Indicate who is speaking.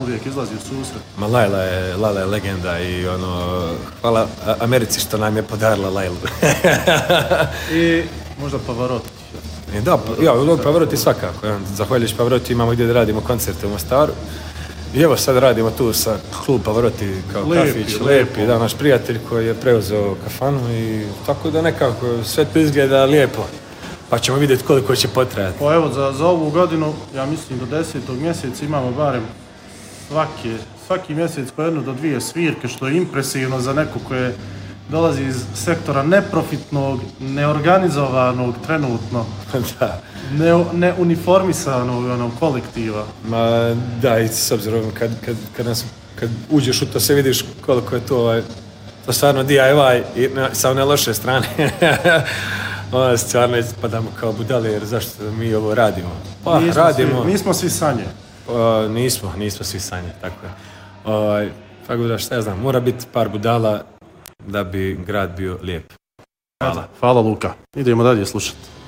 Speaker 1: uvijek izlazi u susret.
Speaker 2: Ma Lala je legenda i hvala Americi što nam je podarila Lailu.
Speaker 1: I možda Pavarotti.
Speaker 2: Da, Pavarotti svakako. Zahvaljujući Pavarotti imamo gdje da radimo koncerte u Mostaru. I evo sad radimo tu sa klub Pavarotti kao kafić, lepi, da, naš prijatelj koji je preuzeo kafanu i tako da nekako sve to izgleda lijepo. Pa ćemo vidjeti koliko će potrajati.
Speaker 1: Pa evo, za ovu godinu, ja mislim do 10. mjeseca imamo barem svaki mjesec po 1 do 2 svirke, što je impresivno za neko koje dolazi iz sektora neprofitnog, neorganizovanog trenutno, neuniformisanog kolektiva.
Speaker 2: Ma da, i s obzirom kad uđeš u to se vidiš koliko je to stvarno DIY i sa one loše strane. Stvarno ispadamo kao budale jer zašto mi ovo radimo? Pa radimo.
Speaker 1: Nismo svi sanje.
Speaker 2: Nismo svi sanje, tako je. Tako da šta ja znam, mora biti par budala da bi grad bio lijep.
Speaker 1: Hvala Luka. Idemo dalje slušati.